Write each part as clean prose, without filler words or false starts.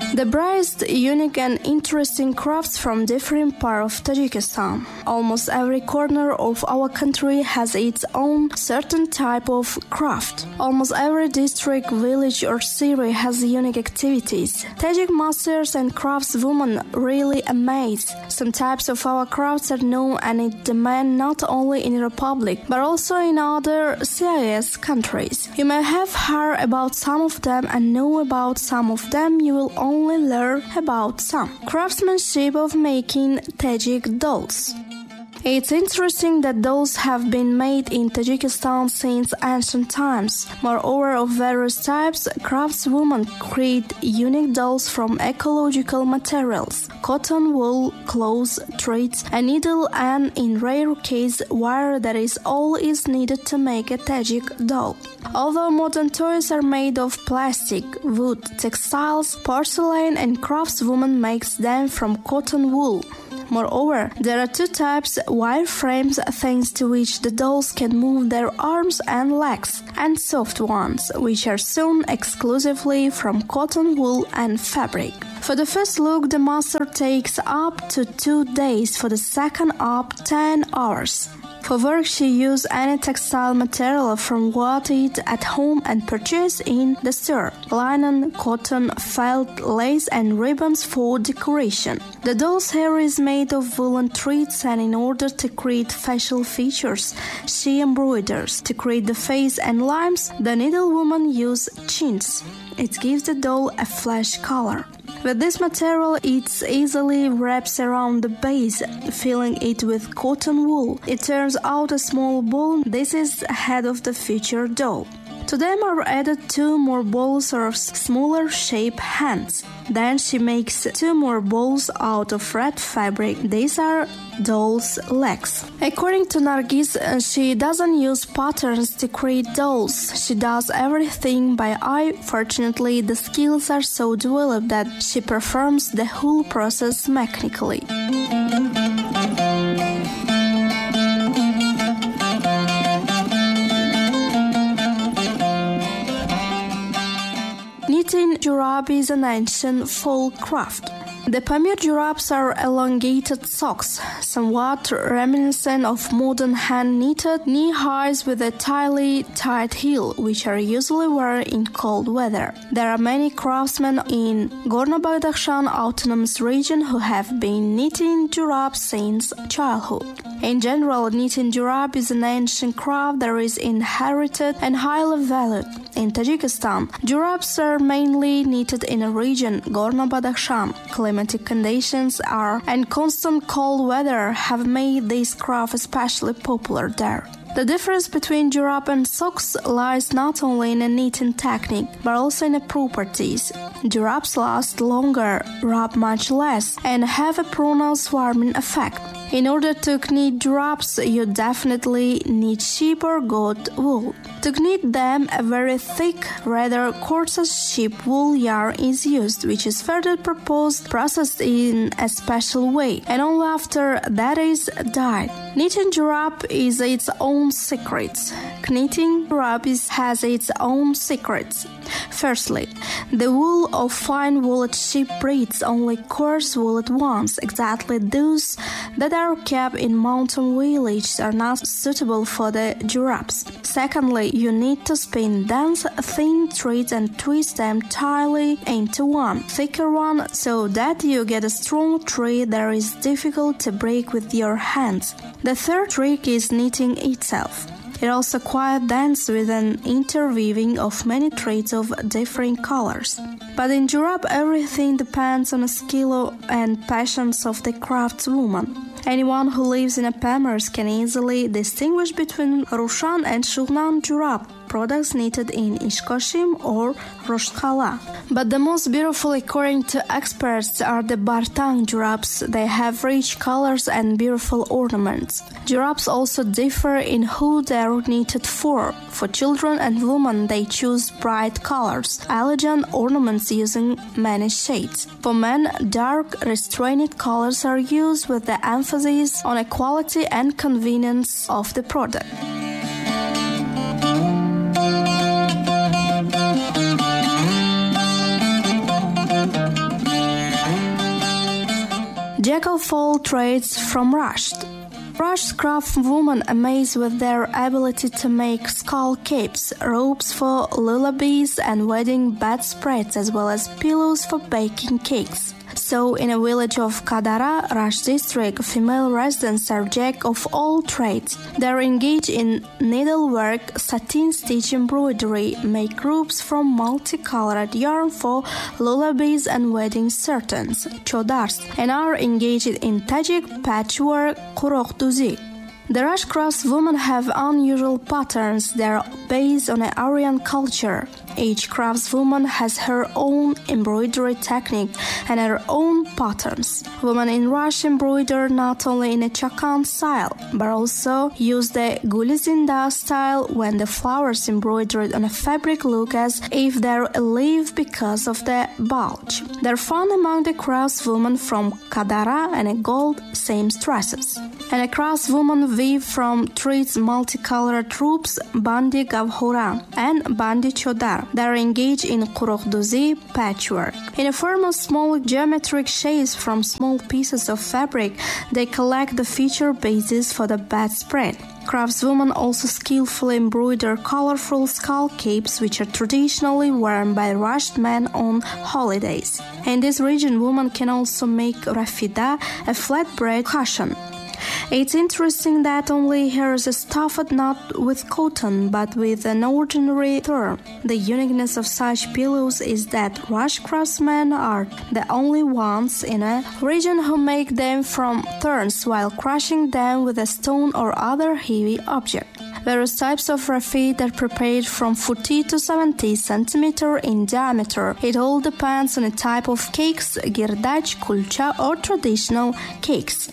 The prized, unique and interesting crafts from different parts of Tajikistan. Almost every corner of our country has its own certain type of craft. Almost every district, village or city has unique activities. Tajik masters and craftswomen really amaze. Some types of our crafts are known and in demand not only in the Republic but also in other CIS countries. You may have heard about some of them and know about some of them. You will only learn about some. Craftsmanship of making Tajik dolls. It's interesting that dolls have been made in Tajikistan since ancient times. Moreover, of various types, craftswomen create unique dolls from ecological materials: cotton, wool, cloth, threads, a needle, and in rare case, wire. That is all is needed to make a Tajik doll. Although modern toys are made of plastic, wood, textiles, porcelain, and craftswomen makes them from cotton wool. Moreover, there are two types: wireframes, thanks to which the dolls can move their arms and legs, and soft ones, which are sewn exclusively from cotton wool and fabric. For the first look, the master takes up to 2 days, for the second up 10 hours. For work, she uses any textile material from what is at home and purchased in the store: linen, cotton, felt, lace, and ribbons for decoration. The doll's hair is made of woolen threads, and in order to create facial features, she embroiders. To create the face and limbs, the needlewoman uses chintz. It gives the doll a flesh color. With this material, it easily wraps around the base, filling it with cotton wool. It turns out a small ball. This is the head of the future doll. To them are added 2 more balls or smaller shape hands. Then she makes 2 more balls out of red fabric. These are doll's legs. According to Nargis, she doesn't use patterns to create dolls. She does everything by eye. Fortunately, the skills are so developed that she performs the whole process mechanically. Knitting jurab is an ancient folk craft. The Pamir jurabs are elongated socks, somewhat reminiscent of modern hand-knitted knee-highs with a tightly tied heel, which are usually worn in cold weather. There are many craftsmen in Gorno-Badakhshan Autonomous Region who have been knitting jurabs since childhood. In general, knitting jurab is an ancient craft that is inherited and highly valued. In Tajikistan, jurabs are mainly knitted in a region, Gorno-Badakhshan. Climatic conditions and constant cold weather have made this craft especially popular there. The difference between jurab and socks lies not only in a knitting technique, but also in the properties. Jurabs last longer, rub much less, and have a pronounced warming effect. In order to knit jurabs, you definitely need sheep or goat wool. To knit them, a very thick, rather coarse sheep wool yarn is used, which is further processed in a special way, and only after that is dyed. Knitting jurab is its own secrets. Knitting jurab has its own secrets. Firstly, the wool of fine wooled sheep breeds only coarse wooled ones. Exactly those that are kept in mountain villages are not suitable for the jurabs. Secondly, you need to spin dense, thin threads and twist them tightly into one thicker one so that you get a strong thread that is difficult to break with your hands. The third trick is knitting itself. It also quite dense with an interweaving of many threads of different colors. But in jurab, everything depends on the skill and patience of the craftswoman. Anyone who lives in a Pamirs can easily distinguish between Rushan and Shugnan jurab, products knitted in Ishkoshim or Rostkhala. But the most beautiful, according to experts, are the Bartang jurabs. They have rich colors and beautiful ornaments. Jurabs also differ in who they are knitted for. For children and women, they choose bright colors, elegant ornaments using many shades. For men, dark, restrained colors are used with the emphasis on quality and convenience of the product. Jack of all trades from Rasht. Rasht craft women amaze with their ability to make skull capes, ropes for lullabies and wedding bedspreads, as well as pillows for baking cakes. So, in a village of Kadara, Rasht district, female residents are jack of all trades. They are engaged in needlework, satin stitch embroidery, make ropes from multicolored yarn for lullabies and wedding curtains, chodars, and are engaged in Tajik patchwork, Quroqduzi. The Rasht craftswomen have unusual patterns. They are based on an Aryan culture. Each craftswoman has her own embroidery technique and her own patterns. Women in Rasht embroider not only in a Chakan style, but also use the Gulizinda style when the flowers embroidered on a fabric look as if they're a leaf because of the bulge. They're found among the craftswomen from Kadara and gold seamstresses. And a craftswoman weave from threads multicolored ropes, bandi gavhora and bandi chodar. They are engaged in Quroqduzi patchwork. In the form of small geometric shapes from small pieces of fabric, they collect the feature bases for the bedspread. Craftswomen also skillfully embroider colorful skull capes, which are traditionally worn by Rasht men on holidays. In this region, women can also make rafida, a flatbread cushion. It's interesting that only here is stuffed not with cotton but with an ordinary thorn. The uniqueness of such pillows is that Rasht craftsmen are the only ones in a region who make them from thorns while crushing them with a stone or other heavy object. Various types of rafid are prepared from 40 to 70 cm in diameter. It all depends on the type of cakes, girdach, kulcha or traditional cakes.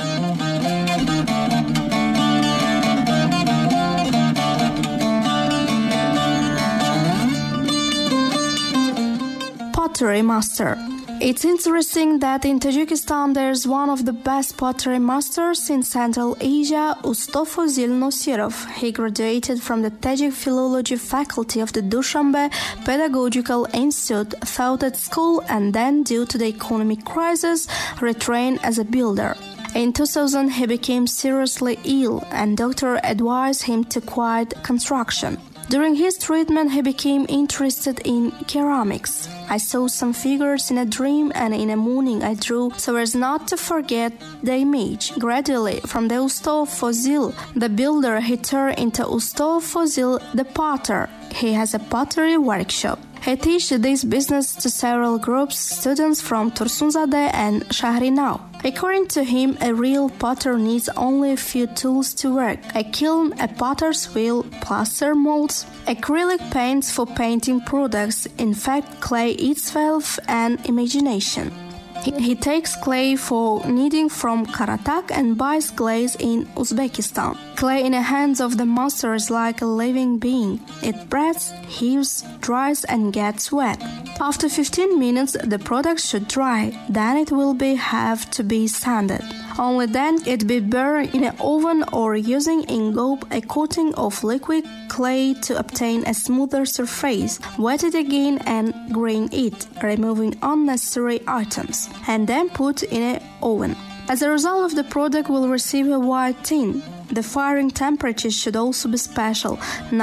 Pottery master. It's interesting that in Tajikistan there's one of the best pottery masters in Central Asia, Usto Fozil Nosirov. He graduated from the Tajik Philology faculty of the Dushanbe Pedagogical Institute, taught at school, and then, due to the economic crisis, retrained as a builder. In 2000, he became seriously ill, and doctor advised him to quit construction. During his treatment, he became interested in ceramics. I saw some figures in a dream, and in the morning I drew so as not to forget the image. Gradually, from the Usto Fozil, the builder, he turned into Usto Fozil, the potter. He has a pottery workshop. He teaches this business to several groups, students from Tursunzadeh and Shahrinau. According to him, a real potter needs only a few tools to work: a kiln, a potter's wheel, plaster molds, acrylic paints for painting products, in fact, clay itself, and imagination. He takes clay for kneading from Karatak and buys glaze in Uzbekistan. Clay in the hands of the master is like a living being. It breathes, heaves, dries, and gets wet. After 15 minutes, the product should dry. Then it will have to be sanded. Only then it be burned in an oven or using ingob, a coating of liquid clay to obtain a smoother surface. Wet it again and grind it, removing unnecessary items, and then put in an oven. As a result, the product will receive a white tint. The firing temperature should also be special,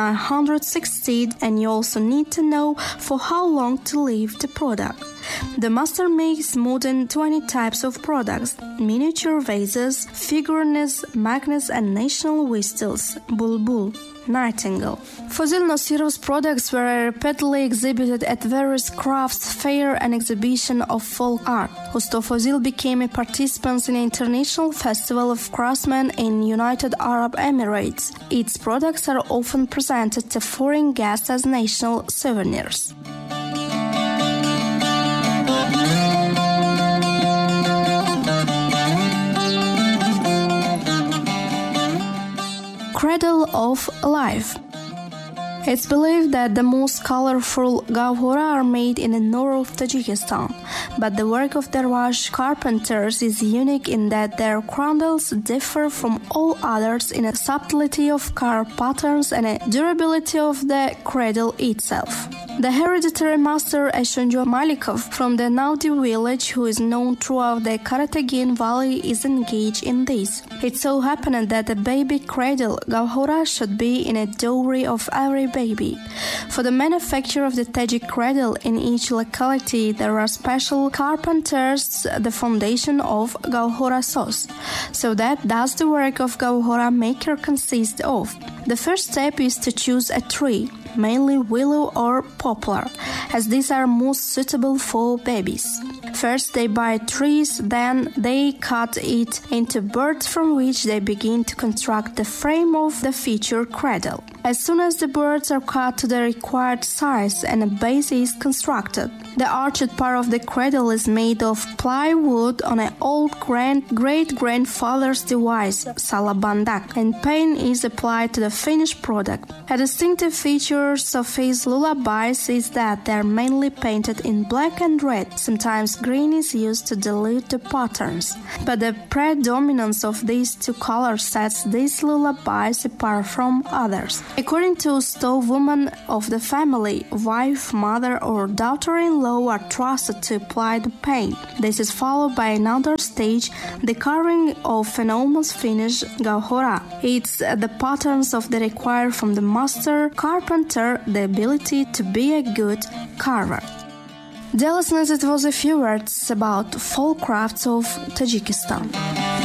960, and you also need to know for how long to leave the product. The master makes more than 20 types of products: miniature vases, figurines, magnets, and national whistles, bulbul, nightingale. Fozil Nosirov's products were repeatedly exhibited at various crafts fair and exhibition of folk art. Usto Fozil became a participant in the International Festival of Craftsmen in United Arab Emirates. Its products are often presented to foreign guests as national souvenirs. Cradle of Life. It's believed that the most colorful gavhora are made in the north of Tajikistan, but the work of the Rasht carpenters is unique in that their cradles differ from all others in a subtlety of carved patterns and a durability of the cradle itself. The hereditary master Ashunjo Malikov from the Naudi village, who is known throughout the Karategin Valley, is engaged in this. It so happened that a baby cradle, Gauhora, should be in a dowry of every baby. For the manufacture of the Tajik cradle in each locality, there are special carpenters, the foundation of Gauhora sauce. So that does the work of Gauhora maker consist of. The first step is to choose a tree, mainly willow or poplar, as these are most suitable for babies. First they buy trees, then they cut it into boards from which they begin to construct the frame of the future cradle. As soon as the boards are cut to the required size and a base is constructed, the arched part of the cradle is made of plywood on an old great-grandfather's device, salabandak, and paint is applied to the finished product. A distinctive feature of his lullabies is that they are mainly painted in black and red. Sometimes green is used to dilute the patterns, but the predominance of these two colors sets these lullabies apart from others. According to stove woman of the family, wife, mother, or daughter-in-law are trusted to apply the paint. This is followed by another stage, the carving of an almost finished Gauhora. It's the patterns of the required from the master carpenter the ability to be a good carver. Dear listeners, it was a few words about folk crafts of Tajikistan.